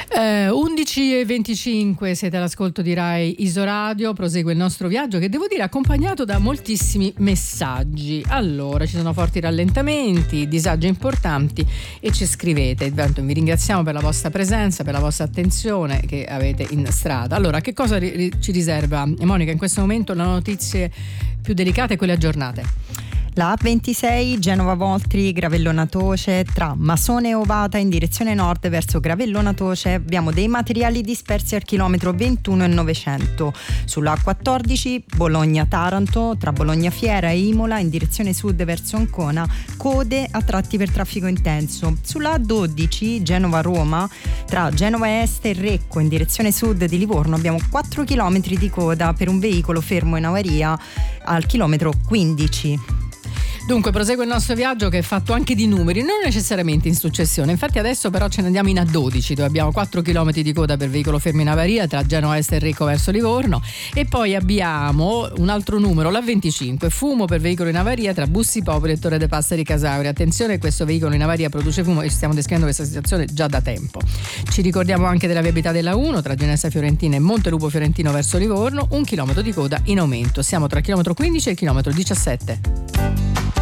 11:25, siete all'ascolto di Rai Isoradio, prosegue il nostro viaggio che devo dire accompagnato da moltissimi messaggi. Allora, ci sono forti rallentamenti, disagi importanti e ci scrivete. Intanto vi ringraziamo per la vostra presenza, per la vostra attenzione che avete in strada. Allora, che cosa ci riserva Monica in questo momento? Le notizie più delicate e quelle aggiornate. La A26 Genova-Voltri, Gravellona-Toce, tra Masone e Ovata in direzione nord verso Gravellona-Toce abbiamo dei materiali dispersi al chilometro 21 e 900. Sulla A14 Bologna-Taranto, tra Bologna-Fiera e Imola in direzione sud verso Ancona, code a tratti per traffico intenso. Sulla A12 Genova-Roma, tra Genova Est e Recco in direzione sud di Livorno abbiamo 4 km di coda per un veicolo fermo in avaria al chilometro 15. Dunque prosegue il nostro viaggio che è fatto anche di numeri, non necessariamente in successione. Infatti adesso però ce ne andiamo in A12, dove abbiamo 4 km di coda per veicolo fermo in avaria tra Genova Est e Recco verso Livorno, e poi abbiamo un altro numero, l'A25, fumo per veicolo in avaria tra Bussi Popoli e Torre de' Passeri Casauri. Attenzione, questo veicolo in avaria produce fumo e stiamo descrivendo questa situazione già da tempo. Ci ricordiamo anche della viabilità della 1 tra Ginestra Fiorentina e Montelupo Fiorentino verso Livorno, 1 chilometro di coda in aumento. Siamo tra il chilometro 15 e il chilometro 17.